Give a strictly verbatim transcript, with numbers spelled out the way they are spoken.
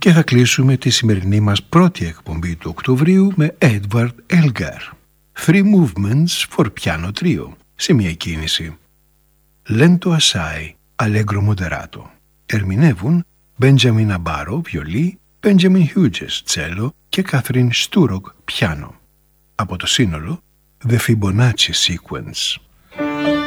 Και θα κλείσουμε τη σημερινή μας πρώτη εκπομπή του Οκτωβρίου με Edvard Elgar. Three Movements for Piano Trio, σε μια κίνηση. Lento assai, allegro moderato. Ερμηνεύουν Benjamin Abbaro, βιολί, Benjamin Hughes, τσέλο και Catherine Sturrock, πιάνο. Από το σύνολο The Fibonacci Sequence.